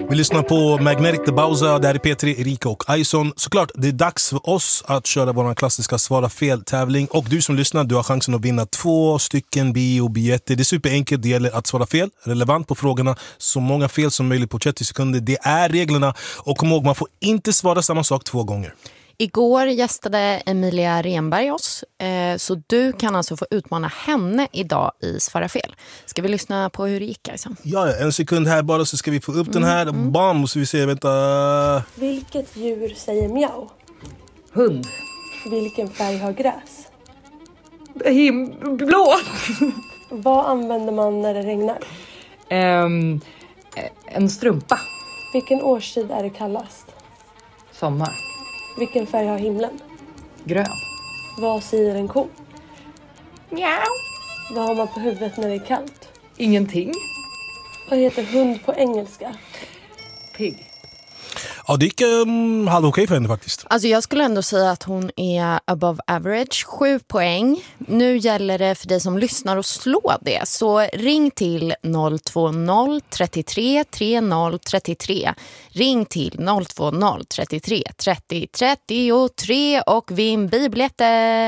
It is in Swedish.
Vi lyssnar på Magnetic The Bowser, där är Petri, Erika och Ison. Såklart, det är dags för oss att köra vår klassiska Svara fel-tävling. Och du som lyssnar, du har chansen att vinna 2 stycken biobiljetter. Det är superenkelt, det gäller att svara fel, relevant på frågorna. Så många fel som möjligt på 30 sekunder, det är reglerna. Och kom ihåg, man får inte svara samma sak 2 gånger. Igår gästade Emilia Renberg oss, så du kan alltså få utmana henne idag i Svara fel. Ska vi lyssna på hur det gick? Alltså? Ja, en sekund här bara så ska vi få upp den här. Bam, så vi ser, vänta. Vilket djur säger mjau? Hund. Vilken färg har gräs? Blå. Vad använder man när det regnar? En strumpa. Vilken årstid är det kallast? Sommar. Vilken färg har himlen? Grön. Vad säger en ko? Mjau. Vad har man på huvudet när det är kallt? Ingenting. Vad heter hund på engelska? Pig. Ja, det gick halvokej för henne faktiskt. Alltså jag skulle ändå säga att hon är above average. 7 poäng. Nu gäller det för dig som lyssnar att slå det. Så ring till 020 33 30 33. Ring till 020 33 30 33 och vinn bibilletter.